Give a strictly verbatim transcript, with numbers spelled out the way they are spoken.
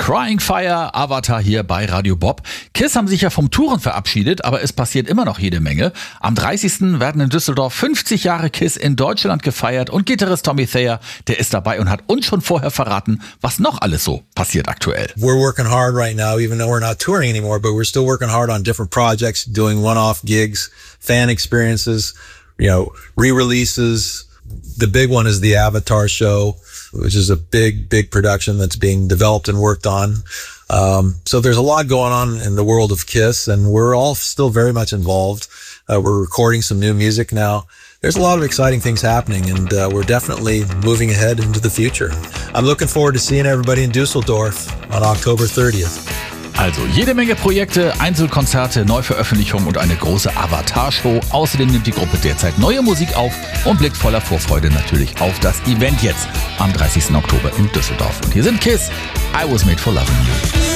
Crying Fire, Avatar hier bei Radio Bob. KISS haben sich ja vom Touren verabschiedet, aber es passiert immer noch jede Menge. Am dreißigsten werden in Düsseldorf fünfzig Jahre KISS in Deutschland gefeiert und Gitarrist Tommy Thayer, der ist dabei und hat uns schon vorher verraten, was noch alles so passiert aktuell. We're working hard right now, even though we're not touring anymore, but we're still working hard on different projects, doing one-off gigs, fan experiences, you know, re-releases. The big one is the Avatar show, which is a big, big production that's being developed and worked on. Um, so there's a lot going on in the world of KISS, and we're all still very much involved. Uh, we're recording some new music now. There's a lot of exciting things happening, and uh, we're definitely moving ahead into the future. I'm looking forward to seeing everybody in Düsseldorf on October thirtieth. Also jede Menge Projekte, Einzelkonzerte, Neuveröffentlichungen und eine große Avatar-Show. Außerdem nimmt die Gruppe derzeit neue Musik auf und blickt voller Vorfreude natürlich auf das Event jetzt am dreißigsten Oktober in Düsseldorf. Und hier sind KISS, I Was Made for Loving You.